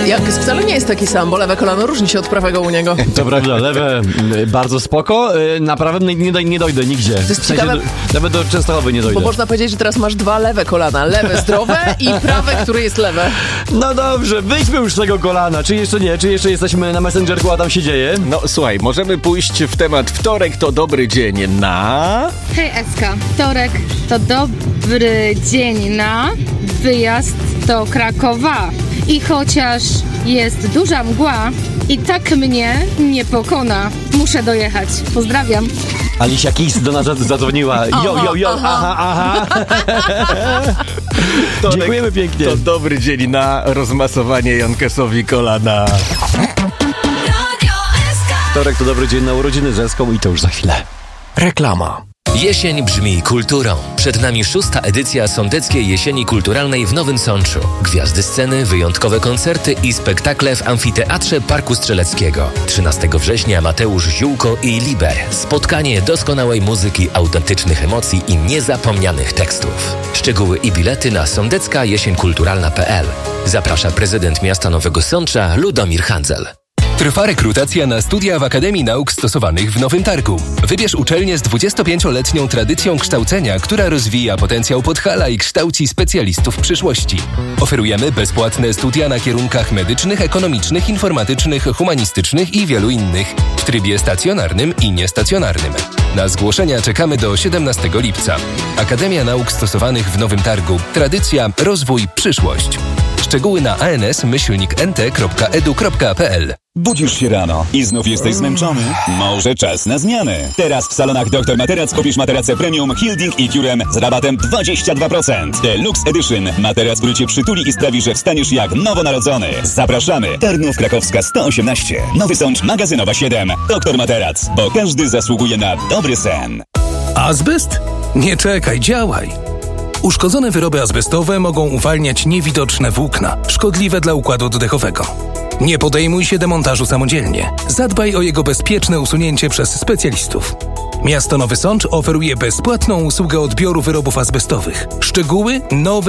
Jak wcale nie jest taki sam, bo lewe kolano różni się od prawego u niego. To prawda, lewe bardzo spoko, na prawym nie dojdę nigdzie. To jest ciekawe, nawet do Częstochowy nie dojdę. bo można powiedzieć, że teraz masz dwa lewe kolana. Lewe zdrowe i prawe, które jest lewe. No dobrze, wyjdźmy już z tego kolana. Czy jeszcze nie? Czy jeszcze jesteśmy na Messengerku, a tam się dzieje? No słuchaj, możemy pójść w temat wtorek to dobry dzień na... Hej Eska, wtorek to dobry dzień na wyjazd do Krakowa. I chociaż jest duża mgła, i tak mnie nie pokona. Muszę dojechać. Pozdrawiam. Alicia Keys do nas zadzwoniła. Jo, aha. Dziękujemy pięknie. To dobry dzień na rozmasowanie Jankesowi kolana. Wtorek to dobry dzień na urodziny z Eską i to już za chwilę. Reklama. Jesień brzmi kulturą. Przed nami 6. edycja Sądeckiej Jesieni Kulturalnej w Nowym Sączu. Gwiazdy sceny, wyjątkowe koncerty i spektakle w Amfiteatrze Parku Strzeleckiego. 13 września Mateusz Ziółko i Liber. Spotkanie doskonałej muzyki, autentycznych emocji i niezapomnianych tekstów. Szczegóły i bilety na sądeckajesieńkulturalna.pl. Zaprasza prezydent miasta Nowego Sącza Ludomir Handzel. Trwa rekrutacja na studia w Akademii Nauk Stosowanych w Nowym Targu. Wybierz uczelnię z 25-letnią tradycją kształcenia, która rozwija potencjał Podhala i kształci specjalistów przyszłości. Oferujemy bezpłatne studia na kierunkach medycznych, ekonomicznych, informatycznych, humanistycznych i wielu innych w trybie stacjonarnym i niestacjonarnym. Na zgłoszenia czekamy do 17 lipca. Akademia Nauk Stosowanych w Nowym Targu. Tradycja, rozwój, przyszłość. Szczegóły na ans-nt.edu.pl. Budzisz się rano i znów jesteś zmęczony? Może czas na zmianę. Teraz w salonach Dr Materac kupisz materacę premium Hilding i Curem z rabatem 22%. Deluxe Edition. Materac, który cię przytuli i sprawi, że wstaniesz jak nowonarodzony. Zapraszamy. Tarnów Krakowska 118. Nowy Sącz Magazynowa 7. Dr Materac, bo każdy zasługuje na dobry sen. Azbest? Nie czekaj, działaj. Uszkodzone wyroby azbestowe mogą uwalniać niewidoczne włókna, szkodliwe dla układu oddechowego. Nie podejmuj się demontażu samodzielnie. Zadbaj o jego bezpieczne usunięcie przez specjalistów. Miasto Nowy Sącz oferuje bezpłatną usługę odbioru wyrobów azbestowych. Szczegóły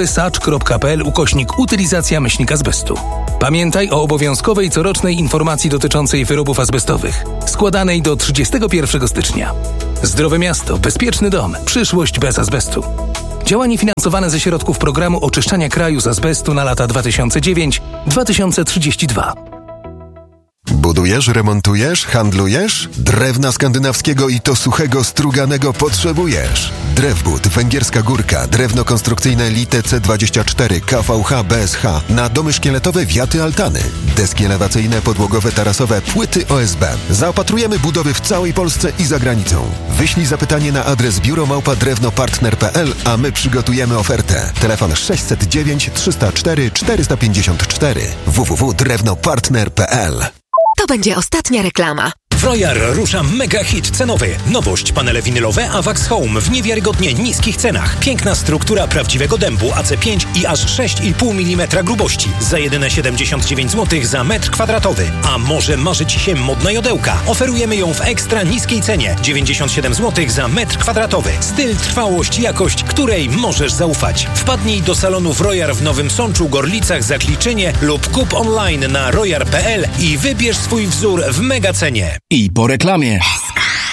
nowysacz.pl/utylizacja-azbestu. Pamiętaj o obowiązkowej corocznej informacji dotyczącej wyrobów azbestowych, składanej do 31 stycznia. Zdrowe miasto, bezpieczny dom, przyszłość bez azbestu. Działanie finansowane ze środków programu oczyszczania kraju z azbestu na lata 2009-2032. Budujesz, remontujesz, handlujesz? Drewna skandynawskiego i to suchego, struganego potrzebujesz. Drewbud, Węgierska Górka, drewno konstrukcyjne Lite C24, KVH, BSH, na domy szkieletowe, wiaty, altany, deski elewacyjne, podłogowe, tarasowe, płyty OSB. Zaopatrujemy budowy w całej Polsce i za granicą. Wyślij zapytanie na adres biuro@drewnopartner.pl, a my przygotujemy ofertę. Telefon 609 304 454 www.drewnopartner.pl. To będzie ostatnia reklama. W Royal rusza mega hit cenowy. Nowość, panele winylowe Avax Home w niewiarygodnie niskich cenach. Piękna struktura prawdziwego dębu AC5 i aż 6,5 mm grubości za jedyne 79 zł za metr kwadratowy. A może marzy Ci się modna jodełka? Oferujemy ją w ekstra niskiej cenie. 97 zł za metr kwadratowy. Styl, trwałość, jakość, której możesz zaufać. Wpadnij do salonów Royal w Nowym Sączu, Gorlicach, Zakliczynie lub kup online na royal.pl i wybierz swój wzór w mega cenie. I po reklamie.